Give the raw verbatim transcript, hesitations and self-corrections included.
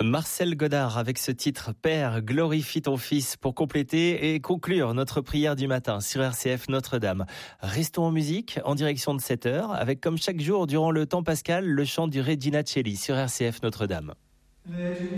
Marcel Godard avec ce titre « Père, glorifie ton Fils » pour compléter et conclure notre prière du matin sur R C F Notre-Dame. Restons en musique, en direction de sept heures, avec comme chaque jour durant le temps pascal, le chant du Regina Coeli sur R C F Notre-Dame.